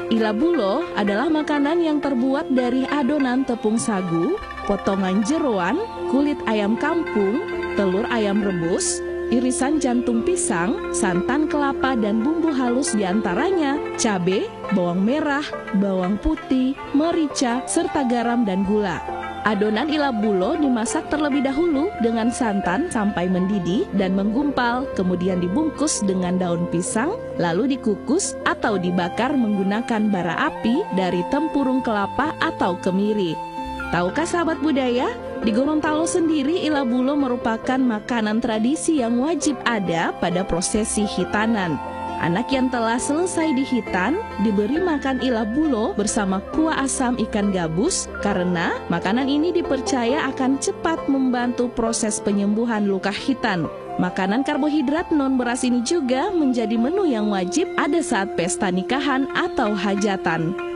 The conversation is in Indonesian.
Ilabulo adalah makanan yang terbuat dari adonan tepung sagu, potongan jeroan, kulit ayam kampung, telur ayam rebus, irisan jantung pisang, santan kelapa dan bumbu halus diantaranya cabai, bawang merah, bawang putih, merica, serta garam dan gula. Adonan ilabulo dimasak terlebih dahulu dengan santan sampai mendidih dan menggumpal, kemudian dibungkus dengan daun pisang, lalu dikukus atau dibakar menggunakan bara api dari tempurung kelapa atau kemiri. Tahukah sahabat budaya, di Gorontalo sendiri ilabulo merupakan makanan tradisi yang wajib ada pada prosesi hitanan. Anak yang telah selesai dihitan diberi makan ilabulo bersama kuah asam ikan gabus karena makanan ini dipercaya akan cepat membantu proses penyembuhan luka hitan. Makanan karbohidrat non-beras ini juga menjadi menu yang wajib ada saat pesta nikahan atau hajatan.